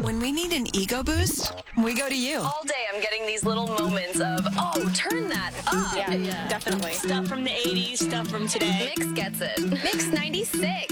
When we need an ego boost, we go to you. All day I'm getting these little moments of, oh, turn that up. Yeah, definitely. Stuff from the 80s, stuff from today. Mix gets it. Mix 96.